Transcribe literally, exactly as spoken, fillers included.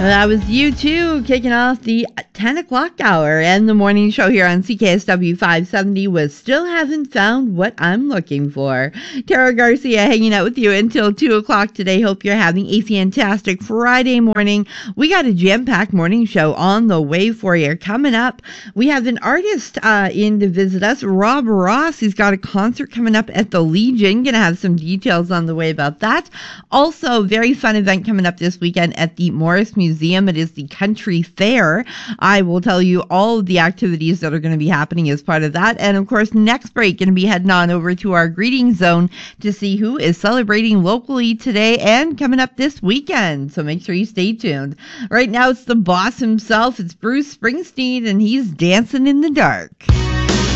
That was U two kicking off the ten o'clock hour, and the morning show here on C K S W five seventy was Still Haven't Found What I'm Looking For. Tara Garcia hanging out with you until two o'clock today. Hope you're having a fantastic Friday morning. We got a jam-packed morning show on the way for you. Coming up, we have an artist uh, in to visit us, Rob Ross. He's got a concert coming up at the Legion. Going to have some details on the way about that. Also, very fun event coming up this weekend at the Morris Museum. It is the Country Fair. I will tell you all of the activities that are going to be happening as part of that. And of course, next break, going to be heading on over to our greeting zone to see who is celebrating locally today and coming up this weekend. So make sure you stay tuned. Right now, it's the boss himself. It's Bruce Springsteen, and he's Dancing in the Dark.